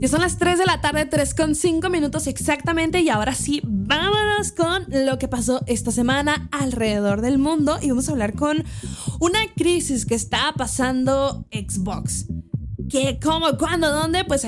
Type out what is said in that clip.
Ya son las 3 de la tarde, 3:05 exactamente. Y ahora sí, vámonos con lo que pasó esta semana alrededor del mundo. Y vamos a hablar con una crisis que está pasando Xbox. ¿Qué? ¿Cómo? ¿Cuándo? ¿Dónde? Pues